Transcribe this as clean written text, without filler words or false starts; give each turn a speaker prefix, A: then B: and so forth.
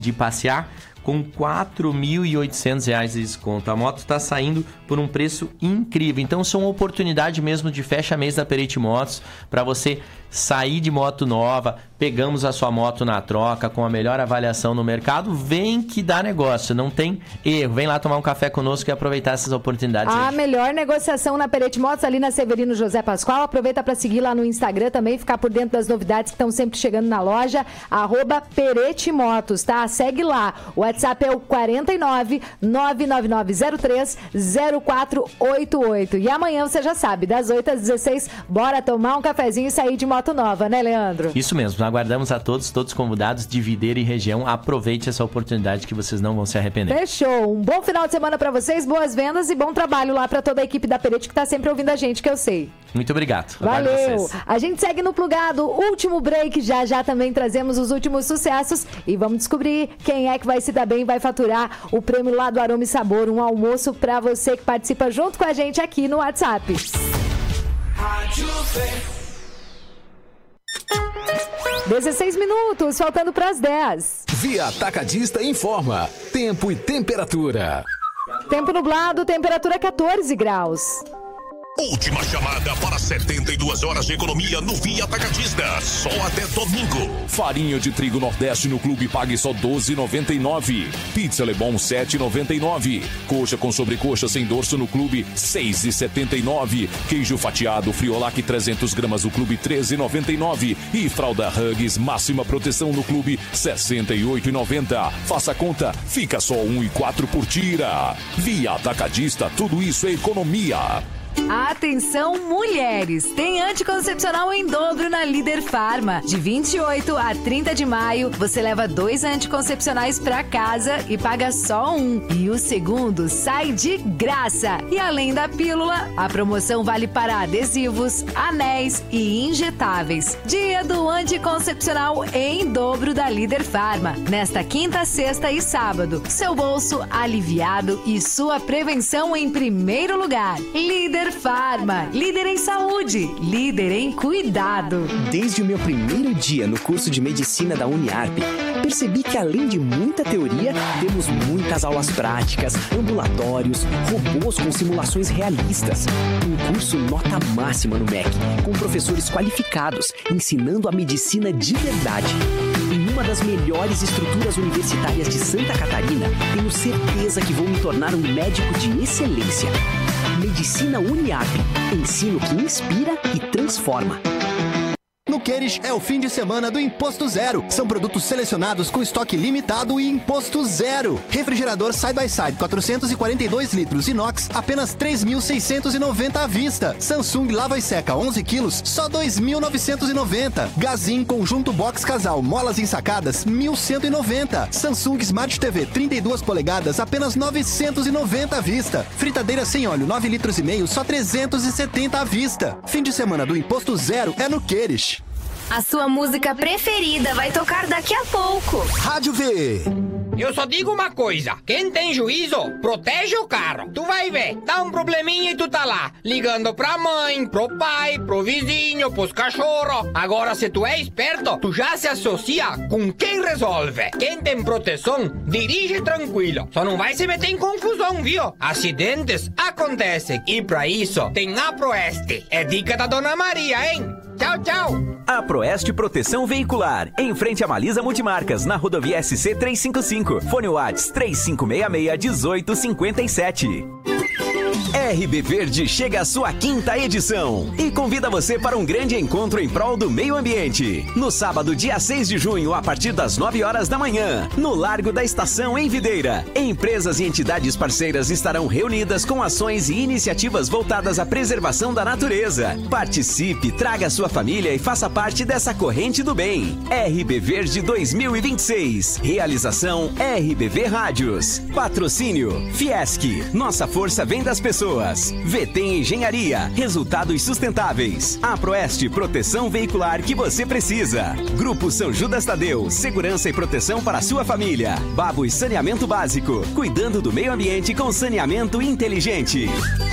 A: de passear com R$ 4.800 de desconto. A moto está saindo por um preço incrível. Então, são uma oportunidade mesmo de fecha-mês da Perete Motos para você sair de moto nova. Pegamos a sua moto na troca com a melhor avaliação no mercado. Vem que dá negócio, não tem erro. Vem lá tomar um café conosco e aproveitar essas oportunidades.
B: A melhor negociação na Perete Motos, ali na Severino José Pascoal. Aproveita para seguir lá no Instagram também, ficar por dentro das novidades que estão sempre chegando na loja. @Perete Motos, tá? Segue lá. O WhatsApp é o 49 99903 0488. E amanhã você já sabe, das 8 às 16, bora tomar um cafezinho e sair de moto nova, né, Leandro?
A: Isso mesmo. Aguardamos a todos convidados de Videira e região. Aproveite essa oportunidade que vocês não vão se arrepender.
B: Fechou. Um bom final de semana para vocês, boas vendas e bom trabalho lá para toda a equipe da Perete que tá sempre ouvindo a gente, que eu sei.
A: Muito obrigado.
B: Valeu. A gente segue no Plugado. Último break. Já também trazemos os últimos sucessos e vamos descobrir quem é que vai se dar bem, vai faturar o prêmio lá do Aroma e Sabor. Um almoço para você que participa junto com a gente aqui no WhatsApp. Rádio 16 minutos, faltando para as 10.
C: Via Atacadista informa. Tempo e temperatura.
B: Tempo nublado, temperatura 14 graus.
D: Última chamada para 72 horas de economia no Via Atacadista. Só até domingo.
C: Farinha de trigo Nordeste no clube pague só R$ 12,99. Pizza Lebon R$ 7,99. Coxa com sobrecoxa sem dorso no clube R$ 6,79. Queijo fatiado Friolac 300 gramas no clube R$ 13,99. E fralda Huggies máxima proteção no clube R$ 68,90. Faça a conta, fica só R$ 1,04 por tira. Via Atacadista, tudo isso é economia.
E: Atenção, mulheres! Tem anticoncepcional em dobro na Líder Farma. De 28 a 30 de maio, você leva 2 anticoncepcionais pra casa e paga só um. E o segundo sai de graça. E além da pílula, a promoção vale para adesivos, anéis e injetáveis. Dia do anticoncepcional em dobro da Líder Farma. Nesta quinta, sexta e sábado. Seu bolso aliviado e sua prevenção em primeiro lugar. Líder Farma, líder em saúde, líder em cuidado.
F: Desde o meu primeiro dia no curso de medicina da Uniarp, percebi que além de muita teoria, temos muitas aulas práticas, ambulatórios, robôs com simulações realistas. Um curso nota máxima no MEC, com professores qualificados, ensinando a medicina de verdade. Em uma das melhores estruturas universitárias de Santa Catarina, tenho certeza que vou me tornar um médico de excelência. Medicina Uniarp. Ensino que inspira e transforma.
G: No Queires é o fim de semana do Imposto Zero. São produtos selecionados com estoque limitado e Imposto Zero. Refrigerador Side by Side 442 litros inox, apenas 3.690 à vista. Samsung Lava e Seca 11 quilos, só 2.990. Gazin Conjunto Box Casal molas ensacadas, 1.190. Samsung Smart TV 32 polegadas, apenas 990 à vista. Fritadeira sem óleo 9 litros e meio, só 370 à vista. Fim de semana do Imposto Zero é no Queires.
H: A sua música preferida vai tocar daqui a pouco.
G: Rádio V.
I: Eu só digo uma coisa, quem tem juízo, protege o carro. Tu vai ver, dá um probleminha e tu tá lá, ligando pra mãe, pro pai, pro vizinho, pros cachorros. Agora, se tu é esperto, tu já se associa com quem resolve. Quem tem proteção, dirige tranquilo. Só não vai se meter em confusão, viu? Acidentes acontecem. E pra isso, tem a Proeste. É dica da Dona Maria, hein? Tchau, tchau.
J: A Proeste Proteção Veicular, em frente a Malisa Multimarcas, na rodovia SC 355. Fone Whats 3566-1857. RB Verde chega à sua 5ª edição e convida você para um grande encontro em prol do meio ambiente. No sábado, dia 6 de junho, a partir das 9 horas da manhã, no Largo da Estação, em Videira. Empresas e entidades parceiras estarão reunidas com ações e iniciativas voltadas à preservação da natureza. Participe, traga sua família e faça parte dessa corrente do bem. RB Verde 2026. Realização RBV Rádios. Patrocínio Fiesc. Nossa força vem das pessoas. VT Engenharia, resultados sustentáveis. A Proeste, proteção veicular que você precisa. Grupo São Judas Tadeu, segurança e proteção para a sua família. Babos Saneamento Básico, cuidando do meio ambiente com saneamento inteligente.